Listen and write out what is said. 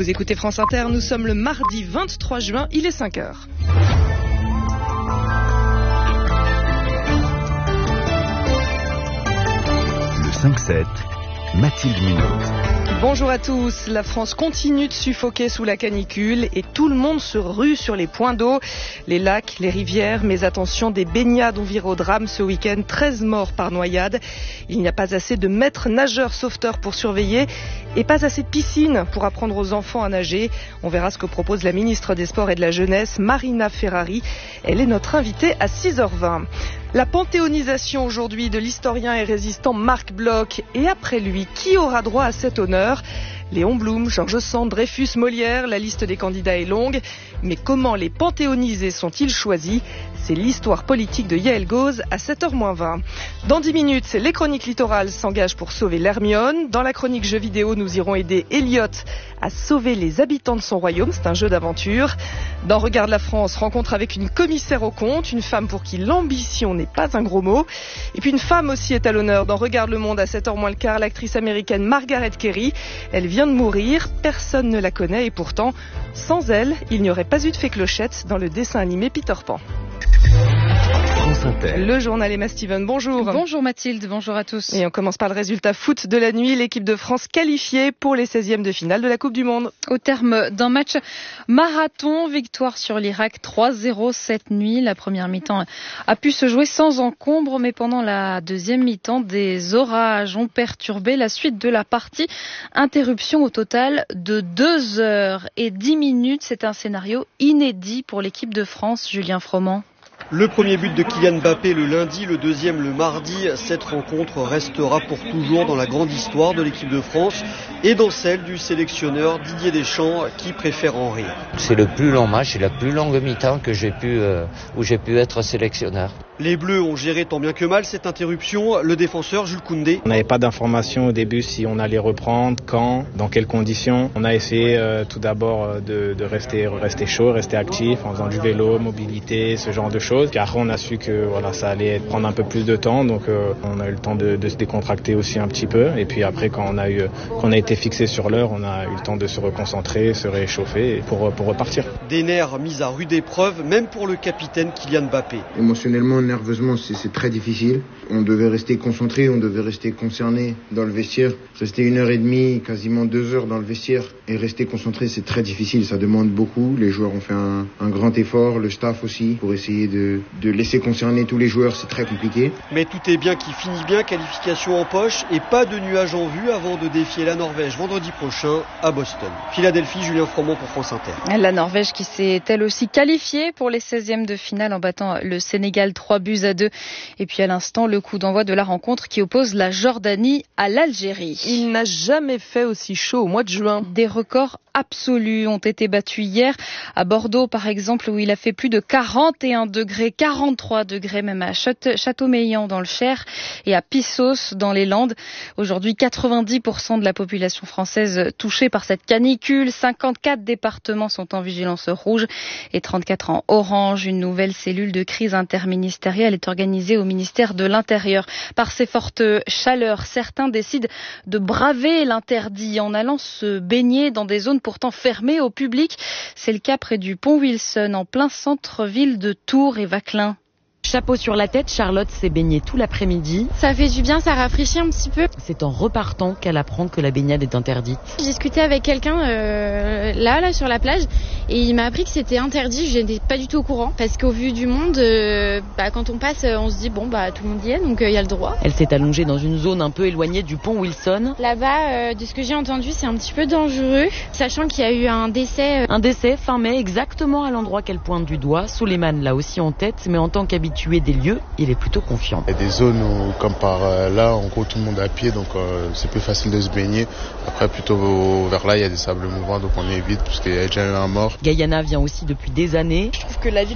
Vous écoutez France Inter, nous sommes le mardi 23 juin, il est 5h. Le 5-7, Mathilde Munoz. Bonjour à tous. La France continue de suffoquer sous la canicule et tout le monde se rue sur les points d'eau, les lacs, les rivières. Mais attention, des baignades ont viré au drame ce week-end. 13 morts par noyade. Il n'y a pas assez de maîtres nageurs sauveteurs pour surveiller et pas assez de piscines pour apprendre aux enfants à nager. On verra ce que propose la ministre des Sports et de la Jeunesse, Marina Ferrari. Elle est notre invitée à 6h20. La panthéonisation aujourd'hui de l'historien et résistant Marc Bloch. Et après lui, qui aura droit à cet honneur ? Léon Blum, Georges Sand, Dreyfus, Molière, la liste des candidats est longue. Mais comment les panthéonisés sont-ils choisis ? C'est l'histoire politique de Yael Gauze à 7h-20. Dans 10 minutes, les chroniques littorales s'engagent pour sauver l'Hermione. Dans la chronique jeux vidéo, nous irons aider Elliot à sauver les habitants de son royaume. C'est un jeu d'aventure. Dans Regarde la France, rencontre avec une commissaire aux comptes, une femme pour qui l'ambition n'est pas un gros mot. Et puis une femme aussi est à l'honneur. Dans Regarde le monde à 7h-15, l'actrice américaine Margaret Kerry. Elle vient de mourir, personne ne la connaît et pourtant, sans elle, il n'y aurait pas eu de fée Clochette dans le dessin animé Peter Pan. Le journal Emma Steven, bonjour. Bonjour Mathilde, bonjour à tous. Et on commence par le résultat foot de la nuit. L'équipe de France qualifiée pour les 16e de finale de la Coupe du Monde. Au terme d'un match marathon, victoire sur l'Irak 3-0 cette nuit. La première mi-temps a pu se jouer sans encombre, mais pendant la deuxième mi-temps, des orages ont perturbé la suite de la partie. Interruption au total de 2h10. C'est un scénario inédit pour l'équipe de France, Julien Froment. Le premier but de Kylian Mbappé le lundi, le deuxième le mardi. Cette rencontre restera pour toujours dans la grande histoire de l'équipe de France et dans celle du sélectionneur Didier Deschamps qui préfère en rire. C'est le plus long match et la plus longue mi-temps que où j'ai pu être sélectionneur. Les Bleus ont géré tant bien que mal cette interruption. Le défenseur Jules Koundé. On n'avait pas d'informations au début si on allait reprendre, quand, dans quelles conditions. On a essayé tout d'abord de rester chaud, rester actif en faisant du vélo, mobilité, ce genre de choses. Puis après on a su que ça allait prendre un peu plus de temps, donc on a eu le temps de se décontracter aussi un petit peu. Et puis après quand on a été fixé sur l'heure, on a eu le temps de se reconcentrer, se réchauffer pour repartir. Des nerfs mis à rude épreuve, même pour le capitaine Kylian Mbappé. Émotionnellement, nerveusement, c'est très difficile. On devait rester concentré, on devait rester concerné dans le vestiaire. Rester 1h30, quasiment 2 heures dans le vestiaire et rester concentré, c'est très difficile. Ça demande beaucoup. Les joueurs ont fait un grand effort, le staff aussi, pour essayer de laisser concerner tous les joueurs. C'est très compliqué. Mais tout est bien qui finit bien. Qualification en poche et pas de nuages en vue avant de défier la Norvège vendredi prochain à Boston. Philadelphie, Julien Froment pour France Inter. La Norvège qui s'est elle aussi qualifiée pour les 16e de finale en battant le Sénégal 3-2. Et puis à l'instant, le coup d'envoi de la rencontre qui oppose la Jordanie à l'Algérie. Il n'a jamais fait aussi chaud au mois de juin. Des records absolus ont été battus hier. À Bordeaux, par exemple, où il a fait plus de 41 degrés, 43 degrés même à Châteaumeillan dans le Cher et à Pissos dans les Landes. Aujourd'hui, 90% de la population française touchée par cette canicule. 54 départements sont en vigilance rouge et 34 en orange. Une nouvelle cellule de crise interministérielle est organisée au ministère de l'Intérieur. Par ces fortes chaleurs, certains décident de braver l'interdit en allant se baigner dans des zones pourtant fermées au public. C'est le cas près du pont Wilson, en plein centre-ville de Tours et Vaclin. Chapeau sur la tête, Charlotte s'est baignée tout l'après-midi. Ça fait du bien, ça rafraîchit un petit peu. C'est en repartant qu'elle apprend que la baignade est interdite. J'ai discuté avec quelqu'un là sur la plage et il m'a appris que c'était interdit. Je n'étais pas du tout au courant parce qu'au vu du monde, quand on passe, on se dit tout le monde y est, donc il y a le droit. Elle s'est allongée dans une zone un peu éloignée du pont Wilson. Là-bas, de ce que j'ai entendu, c'est un petit peu dangereux, sachant qu'il y a eu un décès. Un décès fin mai, exactement à l'endroit qu'elle pointe du doigt. Souleymane l'a aussi en tête, mais en tant qu'habitué des lieux, il est plutôt confiant. Il y a des zones où, comme par là, en gros tout le monde est à pied, donc c'est plus facile de se baigner. Après, plutôt vers là, il y a des sables mouvants, donc on évite parce qu'il y a déjà eu un mort. Guyana vient aussi depuis des années. Je trouve que la ville